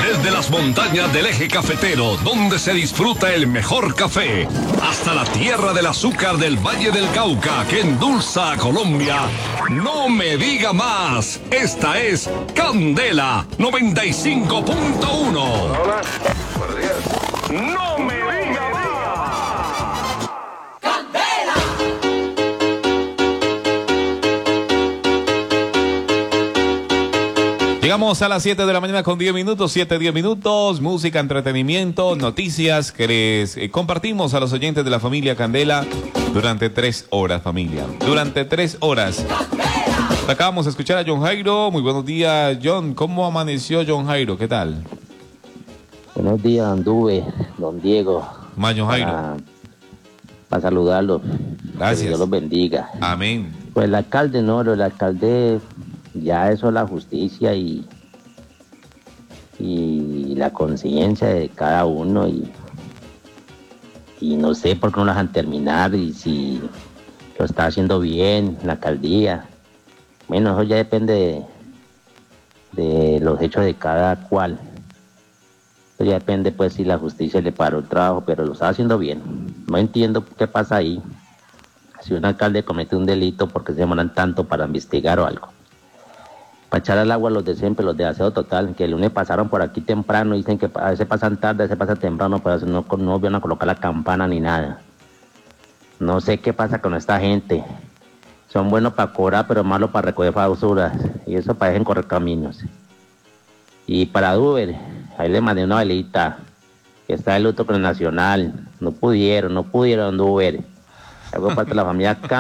Desde las montañas del eje cafetero, donde se disfruta el mejor café, hasta la tierra del azúcar del Valle del Cauca, que endulza a Colombia. No me diga más. Esta es Candela 95.1. Hola, buenos días. No me diga más. Llegamos a las 7 de la mañana con 10 minutos, 10 minutos, música, entretenimiento, noticias que les compartimos a los oyentes de la familia Candela durante 3 horas, familia. Durante 3 horas. Acabamos de escuchar a John Jairo. Muy buenos días, John. ¿Cómo amaneció John Jairo? ¿Qué tal? Buenos días, Anduve, don Diego. Más John Jairo. Para saludarlos. Gracias. Que Dios los bendiga. Amén. Pues el alcalde, no, el alcalde, ya eso es la justicia y la conciencia de cada uno y no sé por qué no las dejan terminar y si lo está haciendo bien la alcaldía. Bueno, eso ya depende de los hechos de cada cual. Eso ya depende pues si la justicia le paró el trabajo, pero lo está haciendo bien. No entiendo qué pasa ahí. Si un alcalde comete un delito, ¿por qué se demoran tanto para investigar o algo? Para echar al agua los de siempre, los de aseo total, que el lunes pasaron por aquí temprano, dicen que a veces pasan tarde, a veces pasan temprano, pero no van a colocar la campana ni nada. No sé qué pasa con esta gente. Son buenos para cobrar, pero malos para recoger basuras, y eso parecen correr caminos. Y para Uber, ahí le mandé una velita, que está de luto con el Nacional, no pudieron Uber. Hago parte de la familia